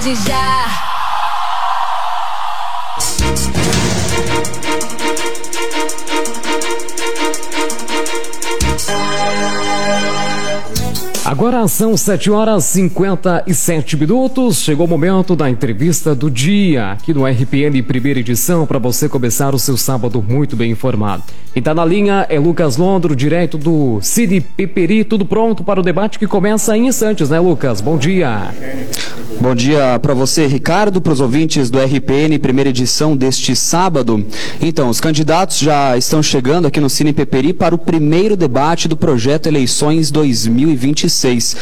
pode já. Agora são 7h57. Chegou o momento da entrevista do dia aqui no RPN Primeira Edição, para você começar o seu sábado muito bem informado. Quem está na linha é Lucas Londro, direto do Cine Peperi. Tudo pronto para o debate que começa em instantes, né, Lucas? Bom dia. Bom dia para você, Ricardo, para os ouvintes do RPN Primeira Edição deste sábado. Então, os candidatos já estão chegando aqui no Cine Peperi para o primeiro debate do projeto Eleições 2026.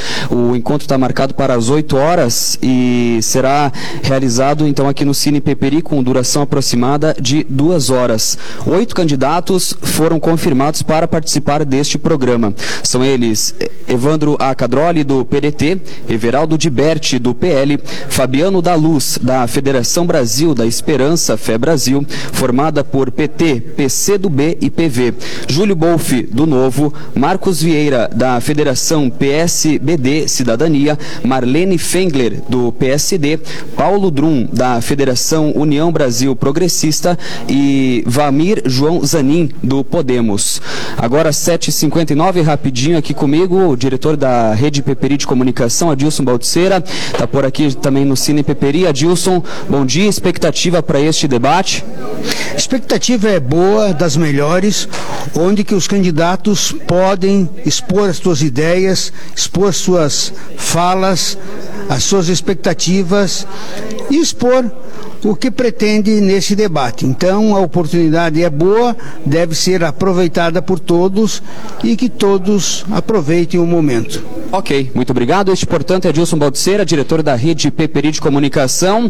O encontro está marcado para as 8 horas e será realizado então aqui no Cine Peperi com duração aproximada de 2 horas. 8 candidatos foram confirmados para participar deste programa. São eles Evandro A. Cadroli, do PDT, Everaldo Diberti, do PL, Fabiano da Luz, da Federação Brasil da Esperança, Fé Brasil, formada por PT, PCdoB e PV, Júlio Bolfi, do Novo, Marcos Vieira, da Federação PSBD Cidadania, Marlene Fengler, do PSD, Paulo Drum, da Federação União Brasil Progressista e Vamir João Zanin, do Podemos. Agora 7h59, rapidinho aqui comigo, o diretor da Rede Peperi de Comunicação, Adilson Baltzeira, está por aqui também no Cine Peperi. Adilson, bom dia, expectativa para este debate? A expectativa é boa, das melhores, onde que os candidatos podem expor as suas ideias, expor suas falas, as suas expectativas e expor o que pretende nesse debate. Então, a oportunidade é boa, deve ser aproveitada por todos e que todos aproveitem o momento. Ok, muito obrigado. Este, portanto, é Adilson Baltzeira, diretor da Rede Peperi de Comunicação.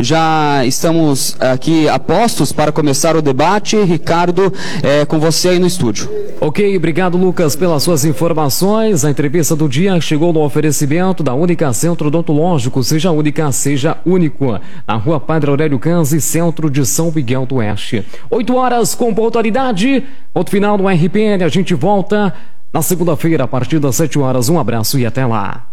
Já estamos aqui a postos para começar o debate. Ricardo, com você aí no estúdio. Ok, obrigado, Lucas, pelas suas informações. A entrevista do dia chegou no oferecimento da Única Centro Odontológico. Seja única, seja único. Na Rua Padre Aurélio Canzi, centro de São Miguel do Oeste. 8 horas com pontualidade. Ponto final do RPN. A gente volta na segunda-feira, a partir das 7 horas. Um abraço e até lá.